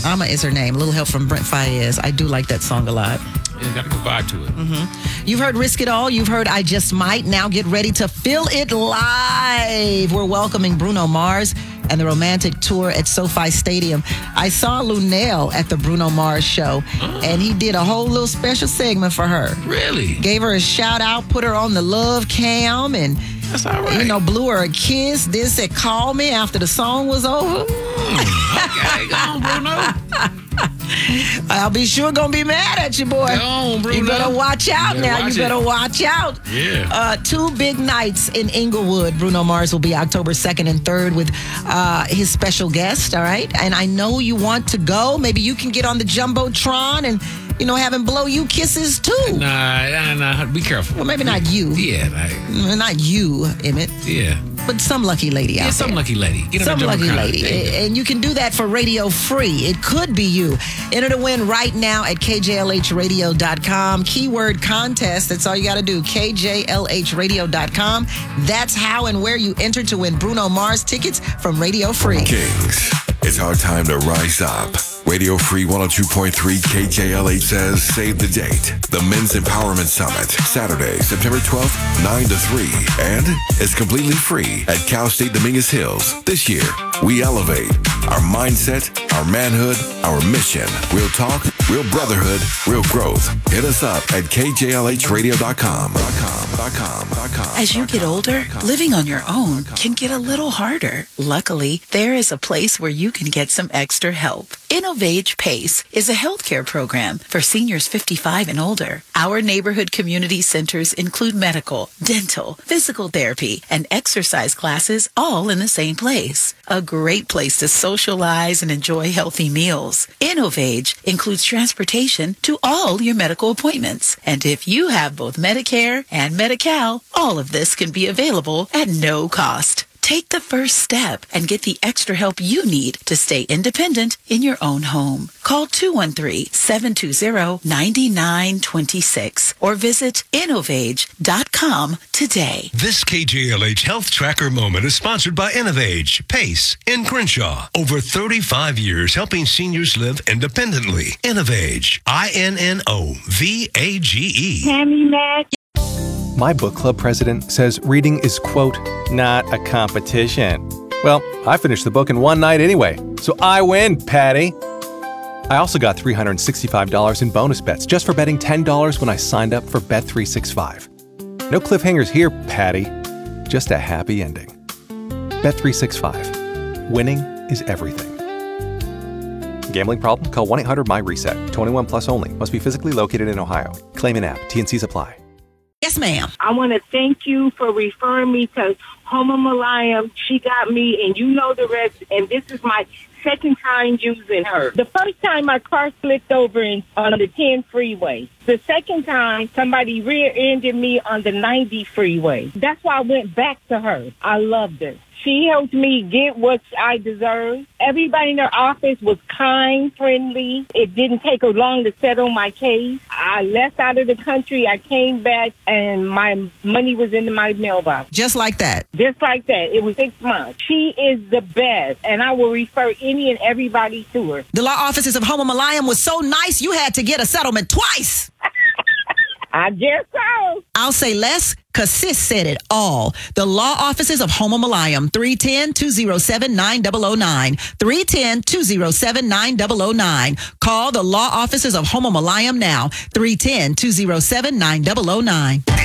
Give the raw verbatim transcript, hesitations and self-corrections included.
Alma is her name. A Little Help from Brent Faiyaz. I do like that song a lot. Yeah, got a good vibe to it. Mm-hmm. You've heard Risk It All. You've heard I Just Might. Now get ready to feel it live. We're welcoming Bruno Mars and the Romantic Tour at SoFi Stadium. I saw Lunel at the Bruno Mars show, oh. and he did a whole little special segment for her. Really? Gave her a shout out, put her on the love cam, and that's all right. You know, blew her a kiss. Then said, "Call me" after the song was over. Mm, okay, go on, Bruno. I'll be sure gonna be mad at you, boy. Go on, Bruno. You better watch out you now. Watch you better it. watch out. Yeah. Uh, two big nights in Inglewood. Bruno Mars will be October second and third with uh, his special guest, all right? And I know you want to go. Maybe you can get on the Jumbotron and, you know, have him blow you kisses too. Nah, nah, nah. Be careful. Well, maybe not you. Yeah. Like, not you, Emmett. Yeah. But some lucky lady out yeah, some there. lucky lady. Get some lucky lady. You and you can do that for radio free. It could be you. Enter to win right now at K J L H radio dot com. Keyword contest. That's all you got to do. K J L H radio dot com. That's how and where you enter to win Bruno Mars tickets from Radio Free. Kings, it's our time to rise up. Radio Free one oh two point three K J L H says save the date. The Men's Empowerment Summit, Saturday, September twelfth, nine to three. And it's completely free at Cal State Dominguez Hills. This year, we elevate our mindset, our manhood, our mission. Real talk, real brotherhood, real growth. Hit us up at K J L H radio dot com. As you get older, living on your own can get a little harder. Luckily, there is a place where you can get some extra help. InnovAge PACE is a healthcare program for seniors fifty-five and older. Our neighborhood community centers include medical, dental, physical therapy, and exercise classes all in the same place. A great place to socialize and enjoy healthy meals. InnovAge includes transportation to all your medical appointments. And if you have both Medicare and Medi-Cal, all of this can be available at no cost. Take the first step and get the extra help you need to stay independent in your own home. Call two one three, seven two zero, nine nine two six or visit innovage dot com today. This K J L H Health Tracker moment is sponsored by InnovAge PACE in Crenshaw. Over thirty-five years helping seniors live independently. InnovAge. I N N O V A G E. Tammy Mac. My book club president says reading is, quote, not a competition. Well, I finished the book in one night anyway, so I win, Patty. I also got three hundred sixty-five dollars in bonus bets just for betting ten dollars when I signed up for Bet three sixty-five. No cliffhangers here, Patty. Just a happy ending. Bet three sixty-five. Winning is everything. Gambling problem? Call one eight hundred M Y reset. twenty-one plus only. Must be physically located in Ohio. Claim an app. T N Cs apply. Yes, ma'am. I want to thank you for referring me to Homa Malayam. She got me, and you know the rest. And this is my second time using her. The first time my car slipped over in, on the ten freeway. The second time, somebody rear-ended me on the ninety freeway. That's why I went back to her. I loved her. She helped me get what I deserve. Everybody in her office was kind, friendly. It didn't take her long to settle my case. I left out of the country. I came back, and my money was in my mailbox. Just like that? Just like that. It was six months. She is the best, and I will refer any and everybody to her. The law offices of Homa Malayam was so nice, you had to get a settlement twice. I guess so. I'll say less, because sis said it all. The law offices of Homa Malayam, three one zero, two zero seven, nine zero zero nine. three one zero, two zero seven, nine zero zero nine. Call the law offices of Homa Malayam now. three one zero, two zero seven, nine zero zero nine.